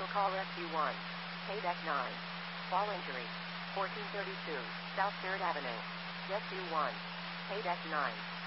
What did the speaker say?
Special call SU1. Paydeck 9. Fall injury. 1432 South 3rd Avenue. SU1. Paydeck 9.